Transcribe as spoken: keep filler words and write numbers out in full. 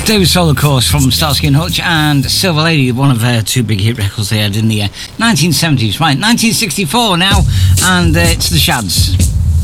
David Soul, of course, from Starsky and Hutch, and Silver Lady, one of their two big hit records they had in the uh, nineteen seventies. Right, nineteen sixty-four now, and uh, it's the Shads.